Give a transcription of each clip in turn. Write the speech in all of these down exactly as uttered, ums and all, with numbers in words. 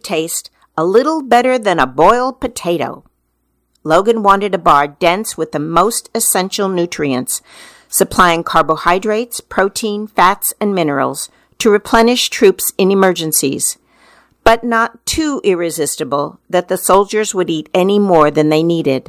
taste a little better than a boiled potato. Logan wanted a bar dense with the most essential nutrients, supplying carbohydrates, protein, fats, and minerals to replenish troops in emergencies, but not too irresistible that the soldiers would eat any more than they needed.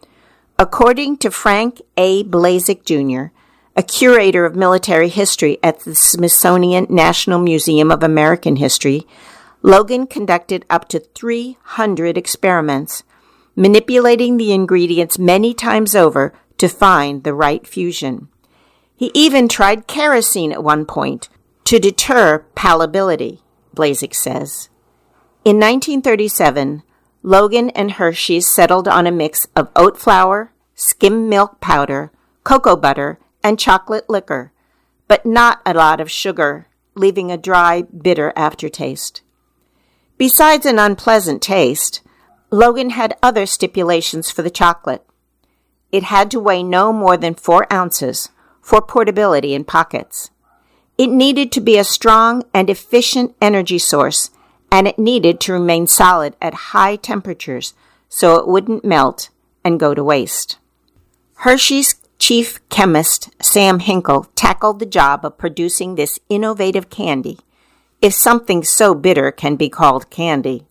According to Frank A. Blazek, Junior, a curator of military history at the Smithsonian National Museum of American History, Logan conducted up to three hundred experiments, manipulating the ingredients many times over to find the right fusion. He even tried kerosene at one point to deter palatability, Blazek says. In nineteen thirty-seven, Logan and Hershey's settled on a mix of oat flour, skim milk powder, cocoa butter, and chocolate liquor, but not a lot of sugar, leaving a dry, bitter aftertaste. Besides an unpleasant taste, Logan had other stipulations for the chocolate. It had to weigh no more than four ounces for portability in pockets. It needed to be a strong and efficient energy source, and it needed to remain solid at high temperatures so it wouldn't melt and go to waste. Hershey's chief chemist, Sam Hinkle, tackled the job of producing this innovative candy, if something so bitter can be called candy.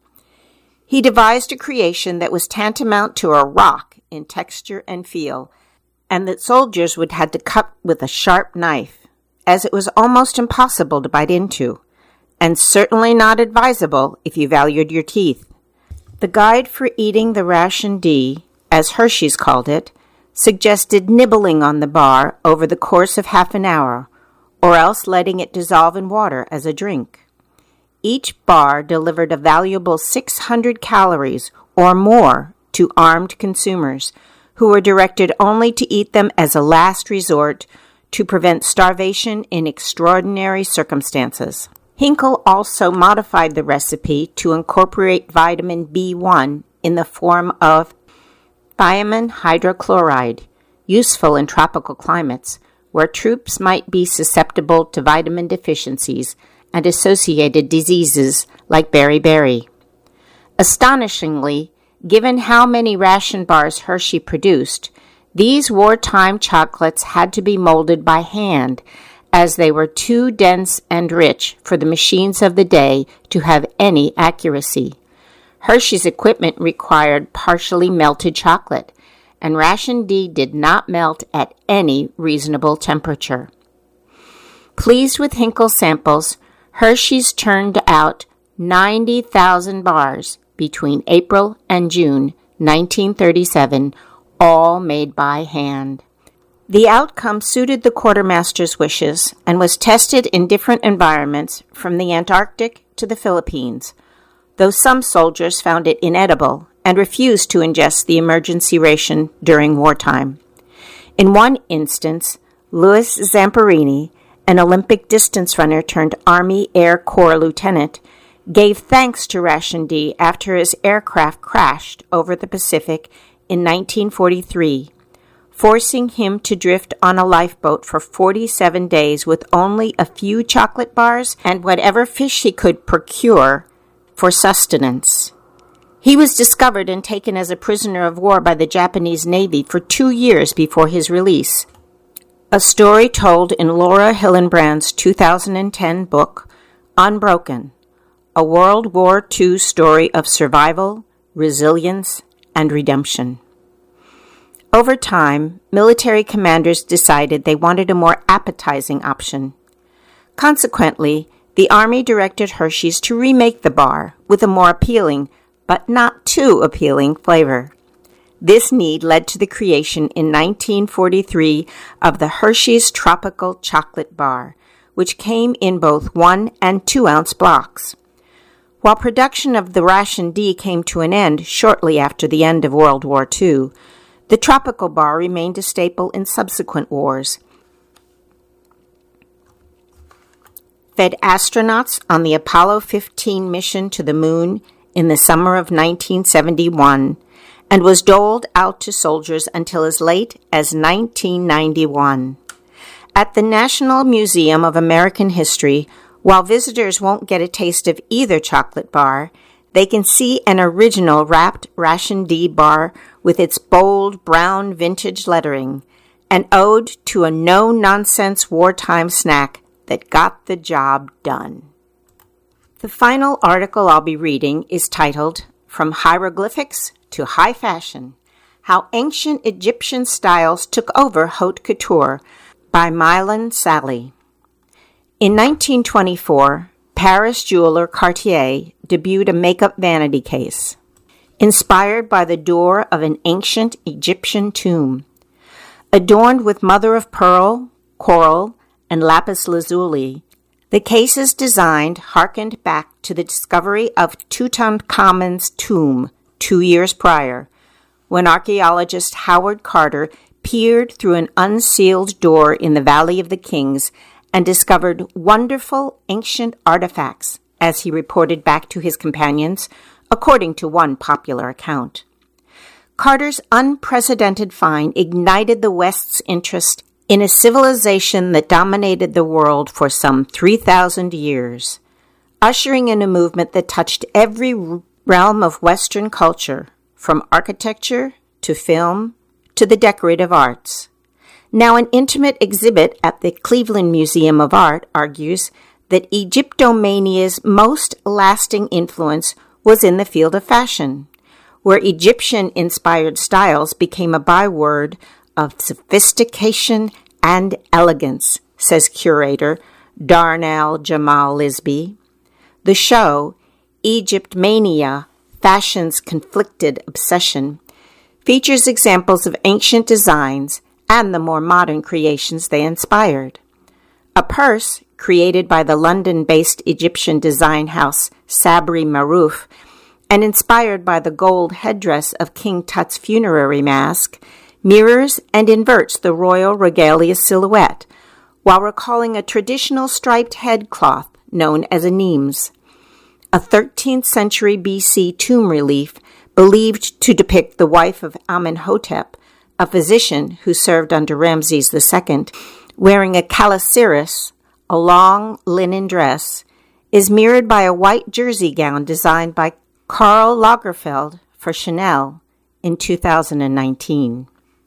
He devised a creation that was tantamount to a rock in texture and feel, and that soldiers would have to cut with a sharp knife, as it was almost impossible to bite into, and certainly not advisable if you valued your teeth. The Guide for Eating the Ration D, as Hershey's called it, suggested nibbling on the bar over the course of half an hour, or else letting it dissolve in water as a drink. Each bar delivered a valuable six hundred calories or more to armed consumers, who were directed only to eat them as a last resort to prevent starvation in extraordinary circumstances. Hinkle also modified the recipe to incorporate vitamin B one in the form of thiamine hydrochloride, useful in tropical climates, where troops might be susceptible to vitamin deficiencies and associated diseases like beriberi. Astonishingly, given how many ration bars Hershey produced, these wartime chocolates had to be molded by hand, as they were too dense and rich for the machines of the day to have any accuracy. Hershey's equipment required partially melted chocolate, and Ration D did not melt at any reasonable temperature. Pleased with Hinkle's samples, Hershey's turned out ninety thousand bars between April and June nineteen thirty-seven, all made by hand. The outcome suited the quartermaster's wishes and was tested in different environments from the Antarctic to the Philippines, though some soldiers found it inedible and refused to ingest the emergency ration during wartime. In one instance, Louis Zamperini, an Olympic distance runner turned Army Air Corps lieutenant, gave thanks to Ration D after his aircraft crashed over the Pacific in nineteen forty-three, forcing him to drift on a lifeboat for forty-seven days with only a few chocolate bars and whatever fish he could procure for sustenance. He was discovered and taken as a prisoner of war by the Japanese Navy for two years before his release. A story told in Laura Hillenbrand's two thousand ten book, Unbroken, a World War Two story of survival, resilience, and redemption. Over time, military commanders decided they wanted a more appetizing option. Consequently, the Army directed Hershey's to remake the bar with a more appealing, but not too appealing, flavor. This need led to the creation in nineteen forty-three of the Hershey's Tropical Chocolate Bar, which came in both one and two ounce blocks. While production of the Ration D came to an end shortly after the end of World War Two, the Tropical Bar remained a staple in subsequent wars. Fed astronauts on the Apollo fifteen mission to the moon in the summer of nineteen seventy-one, and was doled out to soldiers until as late as nineteen ninety-one. At the National Museum of American History, while visitors won't get a taste of either chocolate bar, they can see an original wrapped Ration D bar with its bold brown vintage lettering, an ode to a no-nonsense wartime snack that got the job done. The final article I'll be reading is titled, From Hieroglyphics to High Fashion, How Ancient Egyptian Styles Took Over Haute Couture by Mylan Sally. In nineteen twenty-four, Paris jeweler Cartier debuted a makeup vanity case, inspired by the door of an ancient Egyptian tomb. Adorned with mother-of-pearl, coral, and lapis lazuli, the case's design harkened back to the discovery of Tutankhamun's tomb two years prior, when archaeologist Howard Carter peered through an unsealed door in the Valley of the Kings and discovered wonderful ancient artifacts, as he reported back to his companions, according to one popular account. Carter's unprecedented find ignited the West's interest in a civilization that dominated the world for some three thousand years, ushering in a movement that touched every realm of Western culture, from architecture to film to the decorative arts. Now, an intimate exhibit at the Cleveland Museum of Art argues that Egyptomania's most lasting influence was in the field of fashion, where Egyptian-inspired styles became a byword of sophistication and elegance, says curator Darnell Jamal Lisby. The show, Egyptomania, Fashion's Conflicted Obsession, features examples of ancient designs and the more modern creations they inspired. A purse, created by the London-based Egyptian design house Sabri Marouf, and inspired by the gold headdress of King Tut's funerary mask, mirrors and inverts the royal regalia silhouette, while recalling a traditional striped headcloth known as a nemes, a thirteenth century B C tomb relief believed to depict the wife of Amenhotep, a physician who served under Ramses the Second, wearing a calasiris, a long linen dress, is mirrored by a white jersey gown designed by Karl Lagerfeld for Chanel in two thousand nineteen.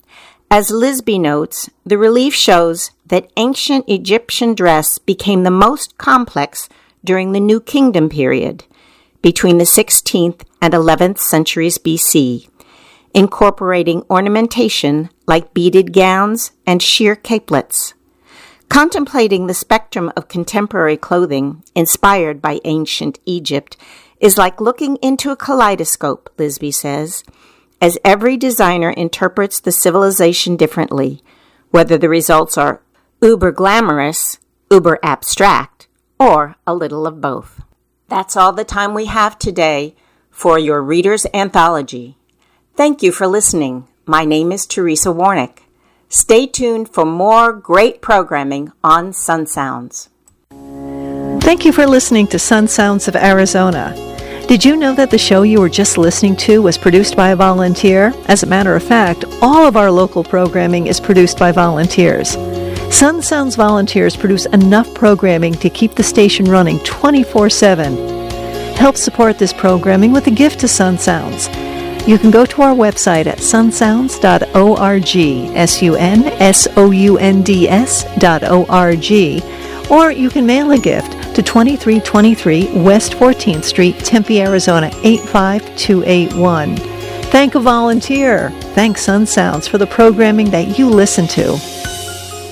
As Lisby notes, the relief shows that ancient Egyptian dress became the most complex during the New Kingdom period, between the sixteenth and eleventh centuries B C, incorporating ornamentation like beaded gowns and sheer capelets. Contemplating the spectrum of contemporary clothing inspired by ancient Egypt is like looking into a kaleidoscope, Lisby says, as every designer interprets the civilization differently, whether the results are uber glamorous, uber abstract, or a little of both. That's all the time we have today for your Reader's Anthology. Thank you for listening. My name is Teresa Warnick. Stay tuned for more great programming on Sun Sounds. Thank you for listening to Sun Sounds of Arizona. Did you know that the show you were just listening to was produced by a volunteer? As a matter of fact, all of our local programming is produced by volunteers. Sun Sounds volunteers produce enough programming to keep the station running twenty-four seven. Help support this programming with a gift to Sun Sounds. You can go to our website at sun sounds dot org, S U N S O U N D S dot O R G, or you can mail a gift to twenty-three twenty-three West fourteenth Street, Tempe, Arizona, eight five two eight one. Thank a volunteer. Thank Sun Sounds for the programming that you listen to.